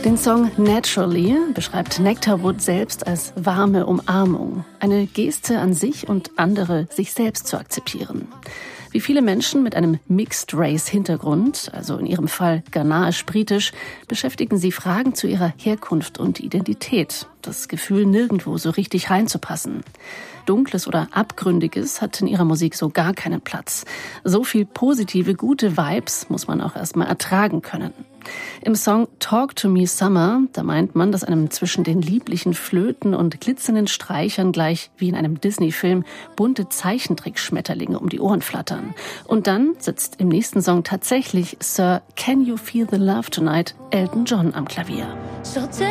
Den Song Naturally beschreibt Nectarwood selbst als warme Umarmung. Eine Geste an sich und andere sich selbst zu akzeptieren. Wie viele Menschen mit einem Mixed-Race-Hintergrund, also in ihrem Fall ghanaisch-britisch, beschäftigen sie Fragen zu ihrer Herkunft und Identität. Das Gefühl, nirgendwo so richtig reinzupassen. Dunkles oder Abgründiges hat in ihrer Musik so gar keinen Platz. So viel positive, gute Vibes muss man auch erstmal ertragen können. Im Song Talk to Me Summer, da meint man, dass einem zwischen den lieblichen Flöten und glitzernden Streichern gleich wie in einem Disney-Film bunte Zeichentrickschmetterlinge um die Ohren flattern. Und dann sitzt im nächsten Song tatsächlich Sir Can You Feel the Love Tonight Elton John am Klavier.